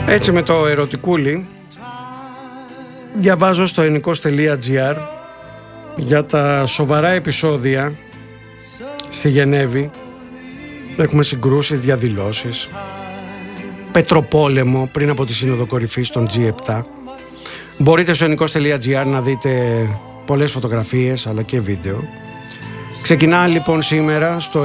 Έτσι με το ερωτικούλι διαβάζω στο ενικός.gr για τα σοβαρά επεισόδια στη Γενέβη. Έχουμε συγκρούσεις, διαδηλώσεις, πετροπόλεμο πριν από τη Σύνοδο Κορυφής των G7. Μπορείτε στο ενικός.gr να δείτε πολλές φωτογραφίες αλλά και βίντεο. Ξεκινά λοιπόν σήμερα στο